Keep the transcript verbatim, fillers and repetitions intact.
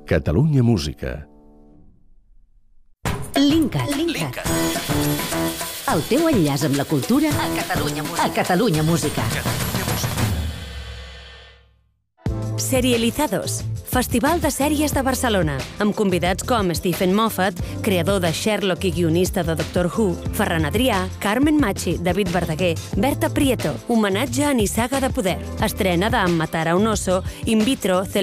Catalunya Música. Linkat. Linkat. El teu enllaç amb la cultura a Catalunya Música. A Catalunya Música. Serializados, Festival de Sèries de Barcelona, amb convidats com Stephen Moffat, creador de Sherlock i guionista de Doctor Who, Ferran Adrià, Carmen Machi, David Verdaguer, Berta Prieto, homenatge a Nissaga de Poder, estrena de Matar a un oso, In vitro,